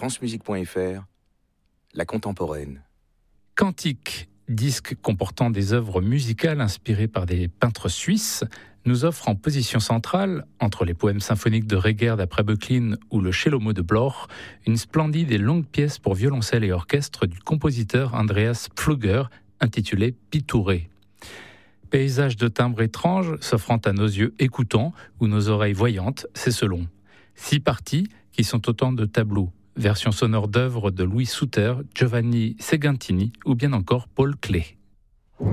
francemusique.fr, la contemporaine. Cantique, disque comportant des œuvres musicales inspirées par des peintres suisses, nous offre en position centrale, entre les poèmes symphoniques de Reger d'après Böcklin ou le Cellomo de Bloch, une splendide et longue pièce pour violoncelle et orchestre du compositeur Andreas Pflüger, intitulée Pitouré. Paysage de timbre étrange, s'offrant à nos yeux écoutants ou nos oreilles voyantes, c'est selon. 6 parties qui sont autant de tableaux, version sonore d'œuvres de Louis Souter, Giovanni Segantini ou bien encore Paul Klee.